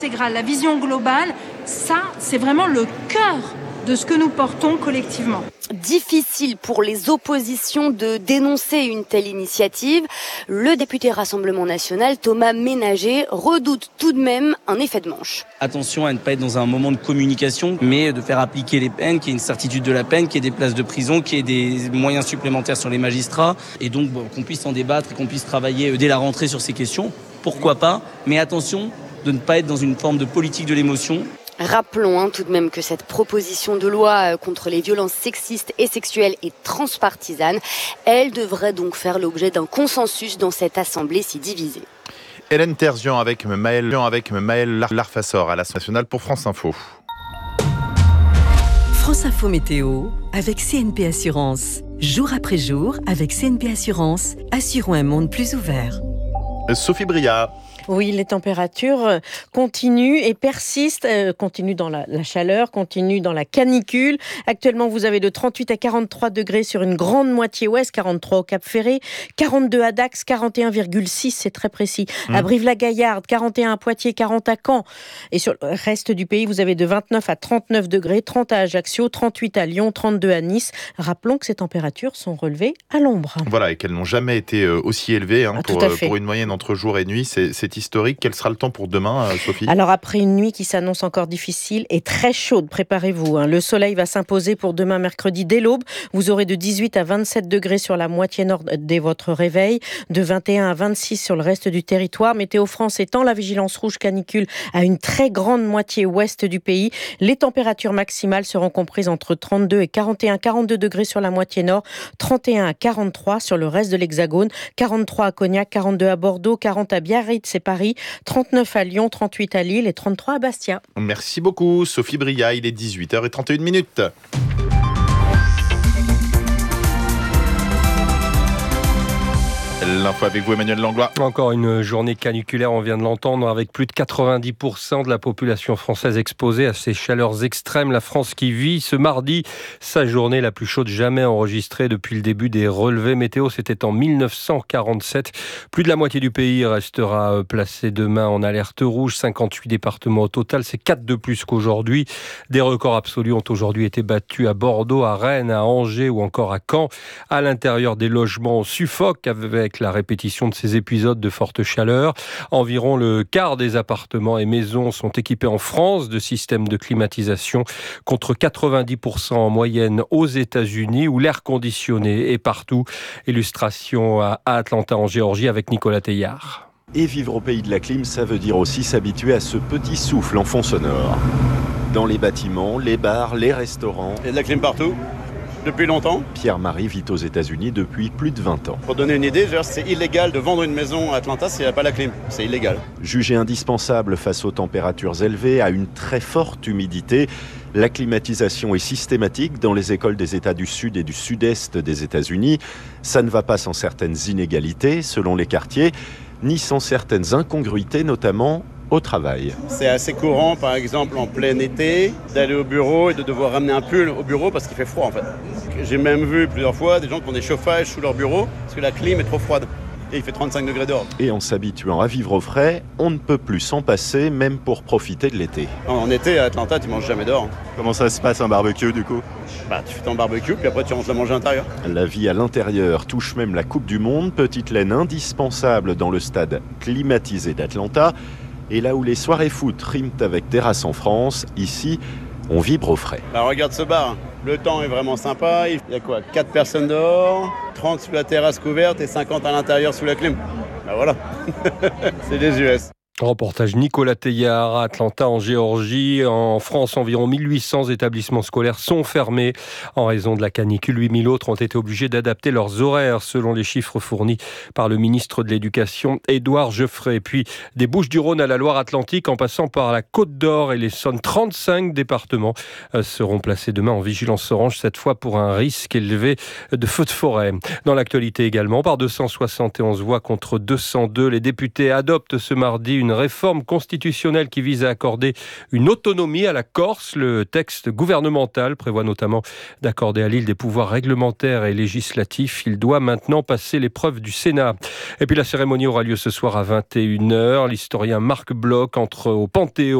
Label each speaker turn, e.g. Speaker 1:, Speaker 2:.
Speaker 1: intégrale, la vision globale, ça, c'est vraiment le cœur de ce que nous portons collectivement.
Speaker 2: Difficile pour les oppositions de dénoncer une telle initiative. Le député Rassemblement National, Thomas Ménager, redoute tout de même un effet de manche.
Speaker 3: Attention à ne pas être dans un moment de communication, mais de faire appliquer les peines, qu'il y ait une certitude de la peine, qu'il y ait des places de prison, qu'il y ait des moyens supplémentaires sur les magistrats, et donc qu'on puisse en débattre et qu'on puisse travailler dès la rentrée sur ces questions. Pourquoi pas ? Mais attention de ne pas être dans une forme de politique de l'émotion.
Speaker 2: Rappelons tout de même que cette proposition de loi contre les violences sexistes et sexuelles est transpartisane. Elle devrait donc faire l'objet d'un consensus dans cette assemblée si divisée.
Speaker 4: Hélène Terzian avec Maël Larfassor à l'Assemblée nationale pour France Info.
Speaker 5: France Info Météo avec CNP Assurance. Jour après jour, avec CNP Assurance, assurons un monde plus ouvert.
Speaker 4: Sophie Bria.
Speaker 6: Oui, les températures continuent et persistent, continuent dans la chaleur, continuent dans la canicule. Actuellement, vous avez de 38 à 43 degrés sur une grande moitié ouest, 43 au Cap-Ferré, 42 à Dax, 41,6, c'est très précis, à Brive-la-Gaillarde, 41 à Poitiers, 40 à Caen. Et sur le reste du pays, vous avez de 29 à 39 degrés, 30 à Ajaccio, 38 à Lyon, 32 à Nice. Rappelons que ces températures sont relevées à l'ombre.
Speaker 4: Voilà, et qu'elles n'ont jamais été aussi élevées pour une moyenne entre jour et nuit. C'est historique. Quel sera le temps pour demain, Sophie ?
Speaker 6: Alors après une nuit qui s'annonce encore difficile et très chaude, préparez-vous. Le soleil va s'imposer pour demain mercredi dès l'aube. Vous aurez de 18 à 27 degrés sur la moitié nord dès votre réveil, de 21 à 26 sur le reste du territoire. Météo France étend la vigilance rouge canicule à une très grande moitié ouest du pays. Les températures maximales seront comprises entre 32 et 42 degrés sur la moitié nord, 31 à 43 sur le reste de l'Hexagone, 43 à Cognac, 42 à Bordeaux, 40 à Biarritz et Paris, 39 à Lyon, 38 à Lille et 33 à Bastia.
Speaker 4: Merci beaucoup Sophie Bria, il est 18h31. L'info avec vous, Emmanuel Langlois.
Speaker 7: Encore une journée caniculaire, on vient de l'entendre, avec plus de 90% de la population française exposée à ces chaleurs extrêmes. La France qui vit ce mardi sa journée la plus chaude jamais enregistrée depuis le début des relevés météo. C'était en 1947. Plus de la moitié du pays restera placé demain en alerte rouge. 58 départements au total, c'est 4 de plus qu'aujourd'hui. Des records absolus ont aujourd'hui été battus à Bordeaux, à Rennes, à Angers ou encore à Caen. À l'intérieur des logements, on suffoque avec la répétition de ces épisodes de forte chaleur. Environ le quart des appartements et maisons sont équipés en France de systèmes de climatisation, contre 90% en moyenne aux États-Unis, où l'air conditionné est partout. Illustration à Atlanta en Géorgie avec Nicolas Teillard.
Speaker 8: Et vivre au pays de la clim, ça veut dire aussi s'habituer à ce petit souffle en fond sonore. Dans les bâtiments, les bars, les restaurants.
Speaker 9: Il y a de la clim partout. Depuis longtemps.
Speaker 8: Pierre-Marie vit aux États-Unis depuis plus de 20 ans.
Speaker 9: Pour donner une idée, c'est illégal de vendre une maison à Atlanta s'il n'y a pas la clim. C'est illégal.
Speaker 8: Jugé indispensable face aux températures élevées, à une très forte humidité, la climatisation est systématique dans les écoles des États du Sud et du Sud-Est des États-Unis. Ça ne va pas sans certaines inégalités selon les quartiers, ni sans certaines incongruités, notamment au travail.
Speaker 9: C'est assez courant, par exemple, en plein été, d'aller au bureau et de devoir ramener un pull au bureau parce qu'il fait froid, en fait. J'ai même vu plusieurs fois des gens qui ont des chauffages sous leur bureau parce que la clim est trop froide. Et il fait 35 degrés dehors.
Speaker 8: Et en s'habituant à vivre au frais, on ne peut plus s'en passer, même pour profiter de l'été.
Speaker 9: En été, à Atlanta, tu manges jamais dehors.
Speaker 8: Comment ça se passe un barbecue, du coup ?
Speaker 9: Tu fais ton barbecue, puis après tu rentres le manger à l'intérieur.
Speaker 8: La vie à l'intérieur touche même la Coupe du Monde, petite laine indispensable dans le stade climatisé d'Atlanta. Et là où les soirées foot riment avec terrasse en France, ici, on vibre au frais.
Speaker 9: Regarde ce bar, le temps est vraiment sympa. Il y a quoi, 4 personnes dehors, 30 sous la terrasse couverte et 50 à l'intérieur sous la clim. Voilà, c'est des US.
Speaker 7: Reportage Nicolas Teillard à Atlanta en Géorgie. En France, environ 1800 établissements scolaires sont fermés en raison de la canicule. 8000 autres ont été obligés d'adapter leurs horaires selon les chiffres fournis par le ministre de l'Éducation, Édouard Geoffrey. Puis des Bouches-du-Rhône à la Loire-Atlantique en passant par la Côte d'Or et l'Essonne, 35 départements seront placés demain en vigilance orange, cette fois pour un risque élevé de feux de forêt. Dans l'actualité également, par 271 voix contre 202, les députés adoptent ce mardi une une réforme constitutionnelle qui vise à accorder une autonomie à la Corse. Le texte gouvernemental prévoit notamment d'accorder à l'île des pouvoirs réglementaires et législatifs. Il doit maintenant passer l'épreuve du Sénat. Et puis la cérémonie aura lieu ce soir à 21h. L'historien Marc Bloch entre au Panthéon